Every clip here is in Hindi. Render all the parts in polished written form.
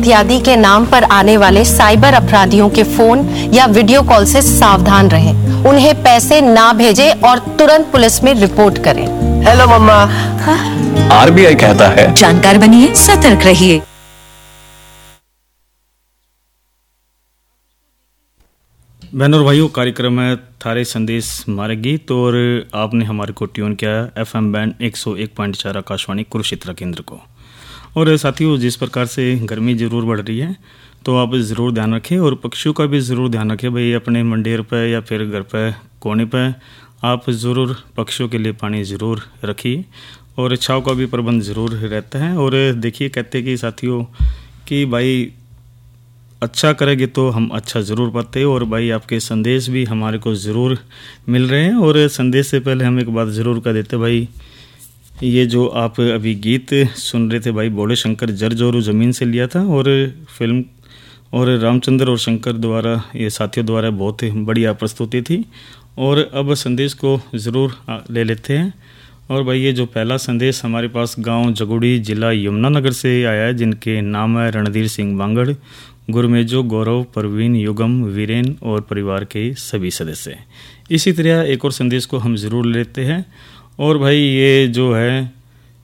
इत्यादि के नाम पर आने वाले साइबर अपराधियों के फोन या वीडियो कॉल से सावधान रहें। उन्हें पैसे ना भेजें और तुरंत पुलिस में रिपोर्ट करें। हेलो मम्मा। आरबीआई कहता है, जानकार बनिए, सतर्क रहिए। बहनों और भाइयों, कार्यक्रम है थारे संदेश हमारे गीत और आपने हमारे को ट्यून किया FM बैंड 101.4 आकाशवाणी कुरुक्षेत्र केंद्र को। और साथियों, जिस प्रकार से गर्मी ज़रूर बढ़ रही है तो आप ज़रूर ध्यान रखें और पक्षियों का भी ज़रूर ध्यान रखें। भाई अपने मंडेर पर या फिर घर पर कोने पर आप ज़रूर पक्षियों के लिए पानी ज़रूर रखिए और छाँव का भी प्रबंध ज़रूर रहता है। और देखिए, कहते कि साथियों कि भाई अच्छा करेंगे तो हम अच्छा ज़रूर पाते हैं। और भाई आपके संदेश भी हमारे को ज़रूर मिल रहे हैं। और संदेश से पहले हम एक बात ज़रूर कर देते भाई, ये जो आप अभी गीत सुन रहे थे भाई, बोले शंकर जर जोरू ज़मीन से लिया था और फिल्म और रामचंद्र और शंकर द्वारा, ये साथियों द्वारा बहुत ही बढ़िया प्रस्तुति थी। और अब संदेश को ज़रूर ले लेते हैं। और भाई ये जो पहला संदेश हमारे पास गांव जगुड़ी, जिला यमुनानगर से आया है, जिनके नाम है रणधीर सिंह बांगड़, गुरमेजो, गौरव, परवीन, युगम, वीरेन और परिवार के सभी सदस्य। इसी तरह एक और संदेश को हम ज़रूर लेते हैं। और भाई ये जो है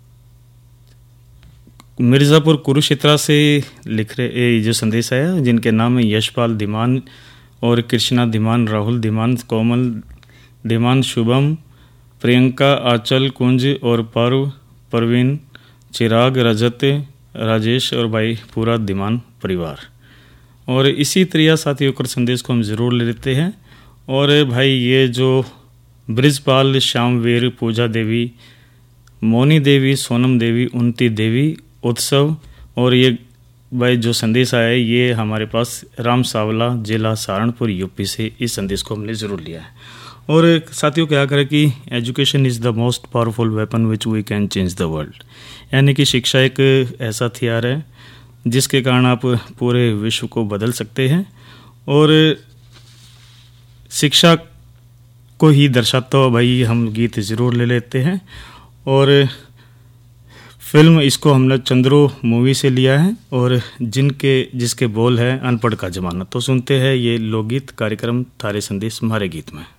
मिर्ज़ापुर कुरुक्षेत्र से लिख रहे जो संदेश आया, जिनके नाम है यशपाल धीमान और कृष्णा धीमान, राहुल धीमान, कोमल धीमान, शुभम, प्रियंका, आंचल, कुंज और पारू, परवीन, चिराग, रजत, राजेश और भाई पूरा धीमान परिवार। और इसी तरह साथियों का संदेश को हम ज़रूर ले लेते हैं। और भाई ये जो ब्रिजपाल, श्यामवीर, पूजा देवी, मोनी देवी, सोनम देवी, उन्नति देवी, उत्सव, और ये भाई जो संदेश आया है ये हमारे पास राम सावला, जिला सहारनपुर, यूपी से इस संदेश को हमने ज़रूर लिया है। और साथियों क्या करें कि education is the most powerful weapon which we can change the world, यानी कि शिक्षा एक ऐसा हथियार है जिसके कारण आप पूरे विश्व को बदल सकते हैं। और शिक्षा को ही दर्शाता हुआ भाई हम गीत ज़रूर ले लेते हैं। और फिल्म इसको हमने चंद्रो मूवी से लिया है और जिसके बोल है अनपढ़ का जमाना। तो सुनते हैं ये लोकगीत कार्यक्रम थारे संदेश हमारे गीत में।